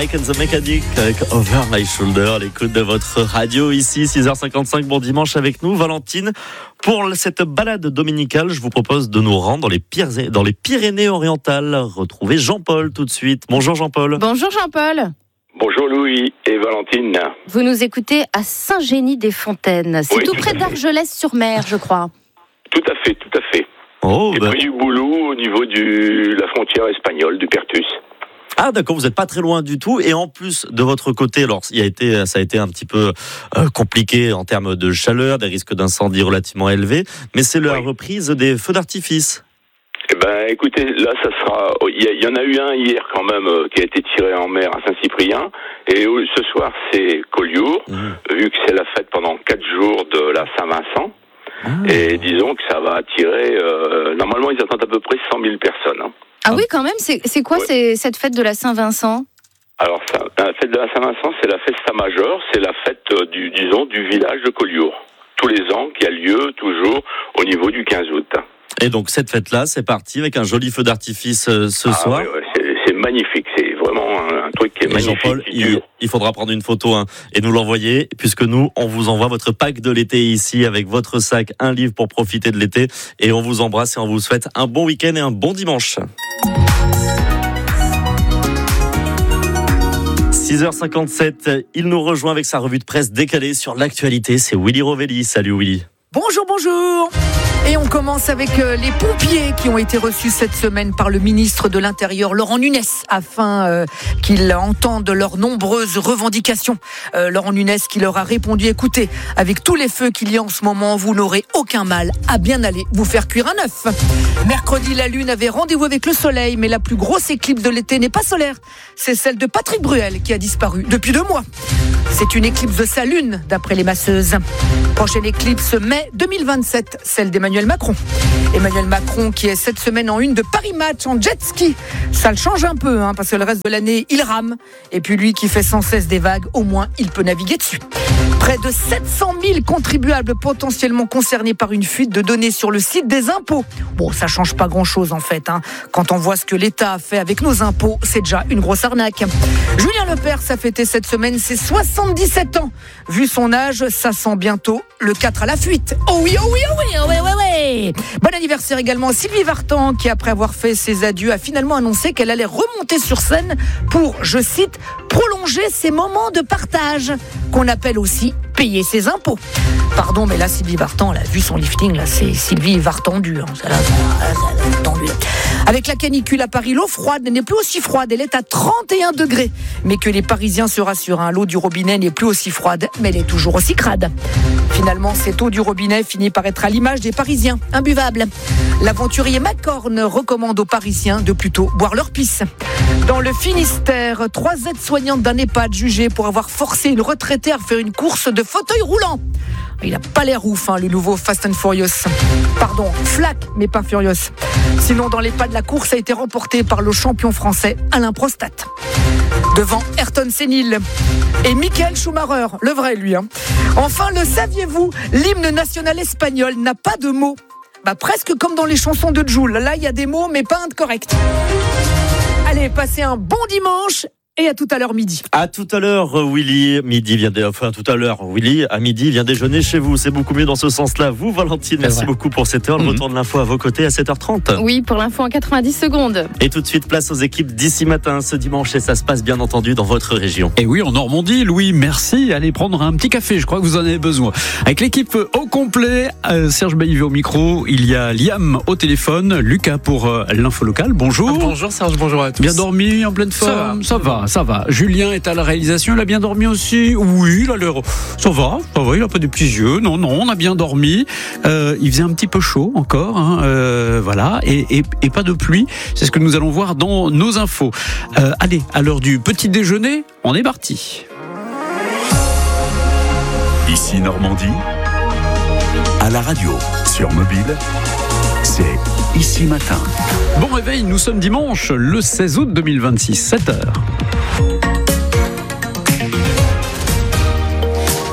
Mike and the Mechanic avec Over My Shoulder, l'écoute de votre radio ici, 6h55, bon dimanche avec nous. Valentine, pour cette balade dominicale, je vous propose de nous rendre dans les Pyrénées-Orientales. Retrouvez Jean-Paul tout de suite. Bonjour Jean-Paul. Bonjour Jean-Paul. Bonjour Louis et Valentine. Vous nous écoutez à Saint-Génie-des-Fontaines. C'est tout près d'Argelès-sur-Mer, je crois. Tout à fait. Oh, et près du Boulou, au niveau de la frontière espagnole, du Pertus. Ah d'accord, vous n'êtes pas très loin du tout. Et en plus, de votre côté, alors ça a été un petit peu compliqué en termes de chaleur, des risques d'incendie relativement élevés, mais c'est la reprise des feux d'artifice. Eh ben, écoutez, là, ça sera. Il y en a eu un hier quand même qui a été tiré en mer à Saint-Cyprien, et ce soir c'est Collioure, vu que c'est la fête pendant 4 jours de la Saint-Vincent. Et disons que ça va attirer. Normalement, ils attendent à peu près 100 000 personnes. Ah oui, quand même. C'est quoi cette fête de la Saint-Vincent ? Alors, la fête de la Saint-Vincent, c'est la Festa Majeure, c'est la fête du village de Collioure, tous les ans, qui a lieu toujours au niveau du 15 août. Et donc cette fête-là, c'est parti avec un joli feu d'artifice ce soir. Oui, c'est magnifique, c'est vraiment un truc qui est magnifique. Jean-Paul, il faudra prendre une photo et nous l'envoyer, puisque nous, on vous envoie votre pack de l'été ici avec votre sac, un livre pour profiter de l'été. Et on vous embrasse et on vous souhaite un bon week-end et un bon dimanche. 6h57, il nous rejoint avec sa revue de presse décalée sur l'actualité. C'est Willy Rovelli. Salut Willy. Bonjour. Et on commence avec les pompiers qui ont été reçus cette semaine par le ministre de l'Intérieur, Laurent Nunez, afin qu'ils entendent leurs nombreuses revendications. Laurent Nunez qui leur a répondu, écoutez, avec tous les feux qu'il y a en ce moment, vous n'aurez aucun mal à bien aller vous faire cuire un œuf. Mercredi, la Lune avait rendez-vous avec le Soleil, mais la plus grosse éclipse de l'été n'est pas solaire. C'est celle de Patrick Bruel qui a disparu depuis 2 mois. C'est une éclipse de sa Lune, d'après les masseuses. Prochaine éclipse, mai 2027, celle d'Emmanuel Macron. Emmanuel Macron qui est cette semaine en une de Paris Match en jet ski. Ça le change un peu, parce que le reste de l'année, il rame. Et puis lui qui fait sans cesse des vagues, au moins il peut naviguer dessus. Près de 700 000 contribuables potentiellement concernés par une fuite de données sur le site des impôts. Bon, ça change pas grand-chose en fait. Quand on voit ce que l'État a fait avec nos impôts, c'est déjà une grosse arnaque. Julien Lepers a fêté cette semaine ses 77 ans. Vu son âge, ça sent bientôt le 4 à la fuite. Oh oui. Bon anniversaire également à Sylvie Vartan qui, après avoir fait ses adieux, a finalement annoncé qu'elle allait remonter sur scène pour, je cite, prolonger ses moments de partage, qu'on appelle aussi payer ses impôts. Pardon, mais là, Sylvie Vartan, elle a vu son lifting, là, c'est Sylvie Vartendu. Avec la canicule à Paris, l'eau froide n'est plus aussi froide, elle est à 31 degrés. Mais que les Parisiens se rassurent, l'eau du robinet n'est plus aussi froide, mais elle est toujours aussi crade. Finalement, cette eau du robinet finit par être à l'image des Parisiens, imbuvable. L'aventurier Macorne recommande aux Parisiens de plutôt boire leur pisse. Dans le Finistère, 3 aides-soignantes d'un EHPAD jugées pour avoir forcé une retraitée à faire une course de fauteuil roulant. Il n'a pas l'air ouf, le nouveau Fast and Furious. Pardon, Flac, mais pas Furious. Sinon, dans l'EHPAD, la course a été remportée par le champion français Alain Prostat. Devant Ayrton Senil et Michael Schumacher, le vrai lui. Enfin, le saviez-vous, l'hymne national espagnol n'a pas de mots. Presque comme dans les chansons de Jul. Là, il y a des mots, mais pas un de correct. Allez, passez un bon dimanche. Et à tout à l'heure midi. À tout à l'heure, Willy. Willy, à midi, vient déjeuner chez vous. C'est beaucoup mieux dans ce sens-là. Vous, Valentine, merci beaucoup pour cette heure. Le retour de l'info à vos côtés à 7h30. Oui, pour l'info en 90 secondes. Et tout de suite, place aux équipes d'ici matin, ce dimanche. Et ça se passe bien entendu dans votre région. Et oui, en Normandie, Louis, merci. Allez prendre un petit café, je crois que vous en avez besoin. Avec l'équipe au complet, Serge Baillivet au micro. Il y a Liam au téléphone. Lucas pour l'info locale. Bonjour. Bonjour Serge, bonjour à tous. Bien dormi, en pleine forme? Ça va. Julien est à la réalisation, il a bien dormi aussi? Oui, il a l'air... Ça va, il a pas des petits yeux. Non, on a bien dormi. Il faisait un petit peu chaud encore, voilà, et pas de pluie. C'est ce que nous allons voir dans nos infos. Allez, à l'heure du petit déjeuner, on est parti. Ici Normandie, à la radio, sur mobile, c'est Ici Matin. Bon réveil, nous sommes dimanche, le 16 août 2026, 7h.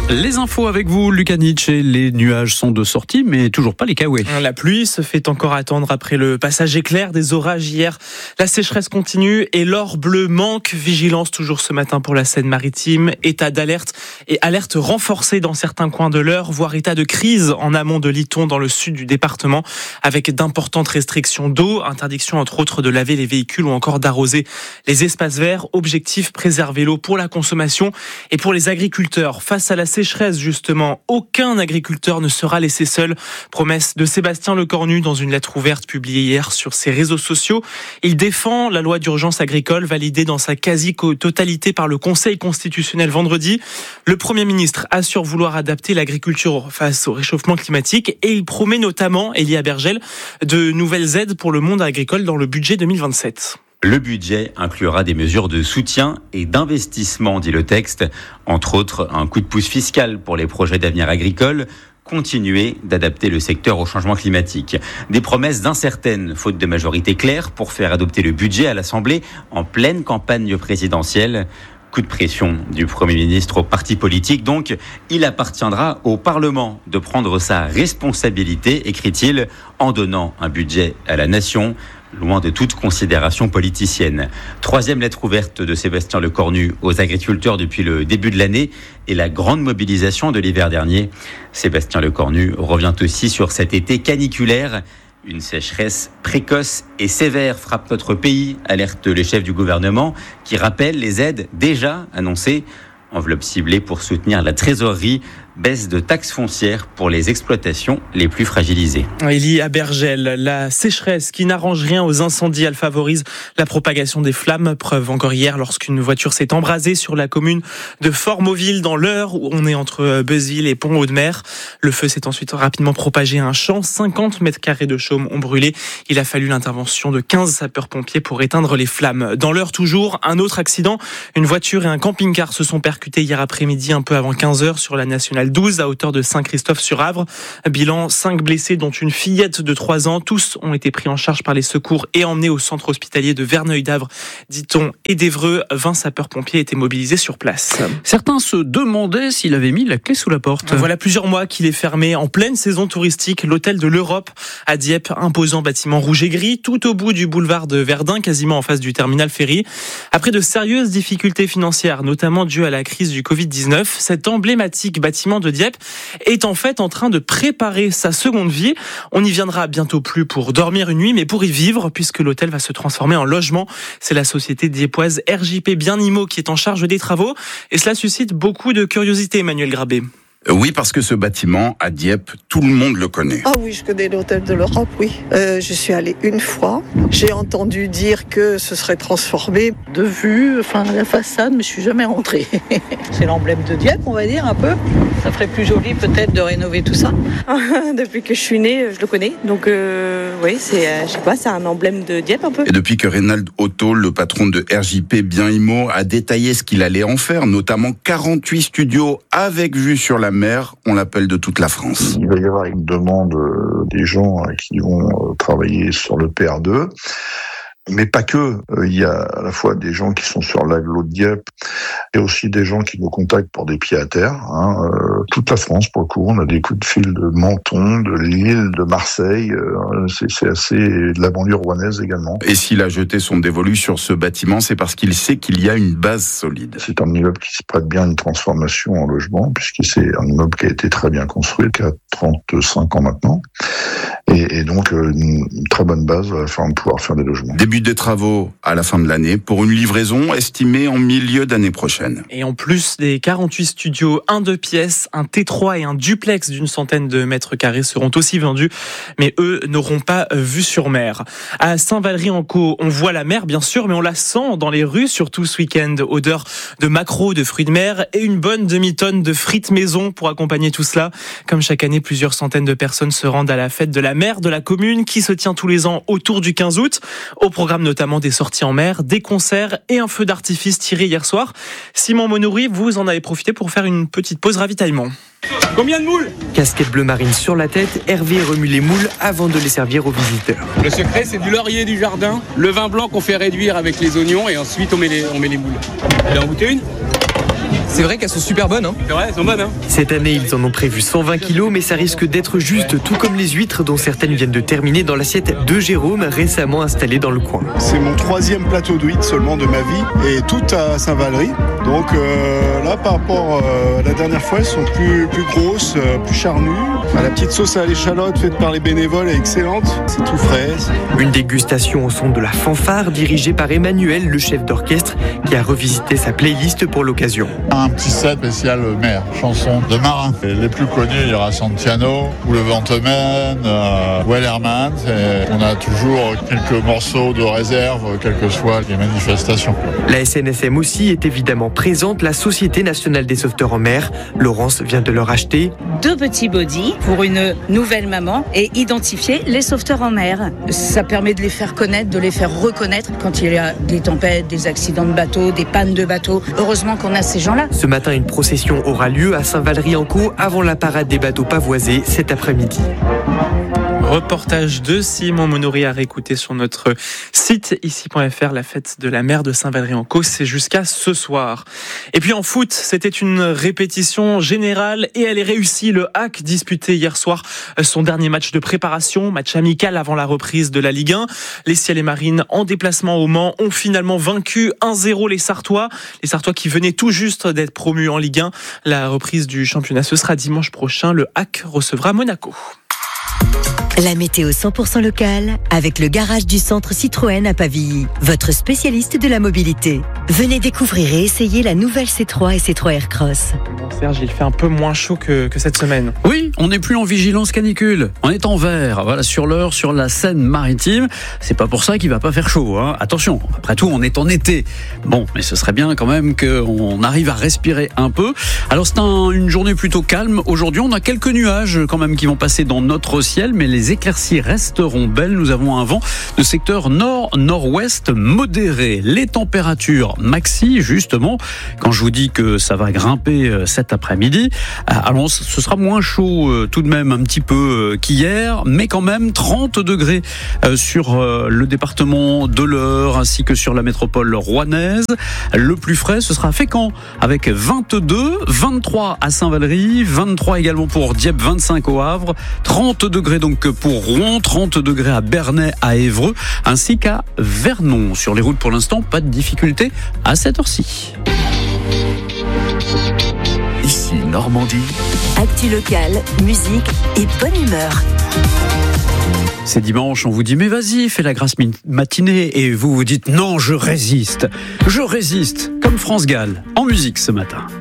Les infos avec vous, Lucas Nietzsche. Les nuages sont de sortie, mais toujours pas les Kaoué. La pluie se fait encore attendre après le passage éclair des orages hier. La sécheresse continue et l'or bleu manque. Vigilance toujours ce matin pour la Seine-Maritime. État d'alerte et alerte renforcée dans certains coins de l'Eure, voire état de crise en amont de Liton dans le sud du département, avec d'importantes restrictions d'eau, interdiction entre autres de laver les véhicules ou encore d'arroser les espaces verts. Objectif, préserver l'eau pour la consommation et pour les agriculteurs. Face à la sécheresse, justement, aucun agriculteur ne sera laissé seul. Promesse de Sébastien Lecornu dans une lettre ouverte publiée hier sur ses réseaux sociaux. Il défend la loi d'urgence agricole validée dans sa quasi-totalité par le Conseil constitutionnel vendredi. Le Premier ministre assure vouloir adapter l'agriculture face au réchauffement climatique et il promet notamment, Elie Abergel, de nouvelles aides pour le monde agricole dans le budget 2027. Le budget inclura des mesures de soutien et d'investissement, dit le texte. Entre autres, un coup de pouce fiscal pour les projets d'avenir agricole. Continuer d'adapter le secteur au changement climatique. Des promesses incertaines, faute de majorité claire, pour faire adopter le budget à l'Assemblée en pleine campagne présidentielle. Coup de pression du Premier ministre aux partis politiques. Donc, il appartiendra au Parlement de prendre sa responsabilité, écrit-il, en donnant un budget à la nation. Loin de toute considération politicienne. Troisième lettre ouverte de Sébastien Lecornu aux agriculteurs depuis le début de l'année et la grande mobilisation de l'hiver dernier. Sébastien Lecornu revient aussi sur cet été caniculaire. Une sécheresse précoce et sévère frappe notre pays, alerte les chefs du gouvernement qui rappellent les aides déjà annoncées. Enveloppe ciblée pour soutenir la trésorerie, baisse de taxes foncières pour les exploitations les plus fragilisées. Elie Abergel, la sécheresse qui n'arrange rien aux incendies, elle favorise la propagation des flammes. Preuve encore hier lorsqu'une voiture s'est embrasée sur la commune de Fort-Mauville dans l'Eure, où on est entre Beuzeville et Pont-Audemer. Le feu s'est ensuite rapidement propagé à un champ. 50 mètres carrés de chaume ont brûlé. Il a fallu l'intervention de 15 sapeurs-pompiers pour éteindre les flammes. Dans l'Eure toujours, un autre accident. Une voiture et un camping-car se sont percutés hier après-midi, un peu avant 15h, sur la nationale 12 à hauteur de Saint-Christophe-sur-Avre. Bilan, 5 blessés dont une fillette de 3 ans. Tous ont été pris en charge par les secours et emmenés au centre hospitalier de Verneuil-d'Avre, dit-on, et d'Évreux. 20 sapeurs-pompiers étaient mobilisés sur place. Certains se demandaient s'il avait mis la clé sous la porte. Voilà plusieurs mois qu'il est fermé en pleine saison touristique. L'hôtel de l'Europe à Dieppe, imposant bâtiment rouge et gris, tout au bout du boulevard de Verdun, quasiment en face du terminal ferry. Après de sérieuses difficultés financières, notamment dues à la crise du Covid-19, cet emblématique bâtiment de Dieppe est en fait en train de préparer sa seconde vie. On n'y viendra bientôt plus pour dormir une nuit, mais pour y vivre, puisque l'hôtel va se transformer en logement. C'est la société dieppoise RJP Bien Immo qui est en charge des travaux, et cela suscite beaucoup de curiosité, Emmanuel Grabé. Oui, parce que ce bâtiment, à Dieppe, tout le monde le connaît. Ah oui, je connais l'hôtel de l'Europe, oui. Je suis allée une fois. J'ai entendu dire que ce serait transformé. De vue, la façade, mais je suis jamais rentrée. C'est l'emblème de Dieppe, on va dire, un peu. Ça ferait plus joli peut-être de rénover tout ça. Depuis que je suis née, je le connais. Donc oui, c'est un emblème de Dieppe un peu. Et depuis que Reynald Otto, le patron de RJP Bien Immo, a détaillé ce qu'il allait en faire, notamment 48 studios avec vue sur la mer, on l'appelle de toute la France. Il va y avoir une demande des gens qui vont travailler sur le PR2. Mais pas que. Il y a à la fois des gens qui sont sur l'agglo de Dieppe et aussi des gens qui nous contactent pour des pieds à terre. Toute la France, pour le coup. On a des coups de fil de Menton, de Lille, de Marseille. C'est assez... de la banlieue rouennaise également. Et s'il a jeté son dévolu sur ce bâtiment, c'est parce qu'il sait qu'il y a une base solide. C'est un immeuble qui se prête bien à une transformation en logement, puisque c'est un immeuble qui a été très bien construit, qui a 35 ans maintenant. Et donc, une très bonne base afin de pouvoir faire des logements. Début des travaux à la fin de l'année pour une livraison estimée en milieu d'année prochaine. Et en plus des 48 studios, 1 2 pièces, un T3 et un duplex d'une centaine de mètres carrés seront aussi vendus, mais eux n'auront pas vue sur mer. À Saint-Valery-en-Caux, on voit la mer bien sûr, mais on la sent dans les rues, surtout ce week-end. Odeur de maquereaux, de fruits de mer et une bonne demi-tonne de frites maison pour accompagner tout cela. Comme chaque année, plusieurs centaines de personnes se rendent à la fête de la mer de la commune qui se tient tous les ans autour du 15 août. Au programme notamment des sorties en mer, des concerts et un feu d'artifice tiré hier soir. Simon Monoury, vous en avez profité pour faire une petite pause ravitaillement. Combien de moules ? Casquette bleu marine sur la tête, Hervé remue les moules avant de les servir aux visiteurs. Le secret, c'est du laurier du jardin, le vin blanc qu'on fait réduire avec les oignons et ensuite on met les moules. Il en goûter une ? C'est vrai qu'elles sont super bonnes. C'est vrai, elles sont bonnes. Cette année, ils en ont prévu 120 kilos, mais ça risque d'être juste, tout comme les huîtres dont certaines viennent de terminer dans l'assiette de Jérôme, récemment installé dans le coin. C'est mon 3e plateau d'huîtres seulement de ma vie, et tout à Saint-Valery. Donc là, par rapport à la dernière fois, elles sont plus grosses, plus charnues. La petite sauce à l'échalote faite par les bénévoles est excellente. C'est tout frais. Une dégustation au son de la fanfare dirigée par Emmanuel, le chef d'orchestre, qui a revisité sa playlist pour l'occasion. Un petit set spécial mer, chansons de marins. Les plus connus, il y aura Santiano, ou le Venteman, Wellerman. On a toujours quelques morceaux de réserve, quelles que soient les manifestations. La SNSM aussi est évidemment présente, la Société nationale des sauveteurs en mer. Laurence vient de leur acheter 2 petits bodys pour une nouvelle maman et identifier les sauveteurs en mer. Ça permet de les faire connaître, de les faire reconnaître quand il y a des tempêtes, des accidents de bateau, des pannes de bateau. Heureusement qu'on a ces gens-là. Ce matin, une procession aura lieu à Saint-Valery-en-Caux avant la parade des bateaux pavoisés cet après-midi. Reportage de Simon Monory à réécouter sur notre site ici.fr. La fête de la mer de Saint-Valery-en-Caux, c'est jusqu'à ce soir. Et puis en foot, c'était une répétition générale et elle est réussie. Le HAC disputé hier soir son dernier match de préparation, match amical avant la reprise de la Ligue 1. Les Ciels et Marines en déplacement au Mans ont finalement vaincu 1-0 les Sartois. Les Sartois qui venaient tout juste d'être promus en Ligue 1. La reprise du championnat, ce sera dimanche prochain. Le HAC recevra Monaco. La météo 100% locale avec le garage du centre Citroën à Pavilly, votre spécialiste de la mobilité. Venez découvrir et essayer la nouvelle C3 et C3 Aircross. Bon Serge, il fait un peu moins chaud que cette semaine. Oui, on n'est plus en vigilance canicule. On est en vert, voilà, sur l'heure, sur la Seine-Maritime. C'est pas pour ça qu'il va pas faire chaud, hein. Attention, après tout, on est en été. Bon, mais ce serait bien quand même qu'on arrive à respirer un peu. Alors c'est une journée plutôt calme. Aujourd'hui, on a quelques nuages quand même qui vont passer dans notre ciel, mais les éclaircies resteront belles. Nous avons un vent de secteur nord-nord-ouest modéré. Les températures maxi, justement, quand je vous dis que ça va grimper cet après-midi, alors ce sera moins chaud tout de même un petit peu qu'hier, mais quand même 30 degrés sur le département de l'Eure ainsi que sur la métropole rouennaise. Le plus frais, ce sera à Fécamp avec 22, 23 à Saint-Valery, 23 également pour Dieppe, 25 au Havre, 30 degrés donc pour Rouen, 30 degrés à Bernay, à Évreux, ainsi qu'à Vernon. Sur les routes pour l'instant, pas de difficulté à cette heure-ci. Ici Normandie. Actu locale, musique et bonne humeur. C'est dimanche, on vous dit mais vas-y, fais la grasse matinée, et vous vous dites non, je résiste, comme France Gall en musique ce matin.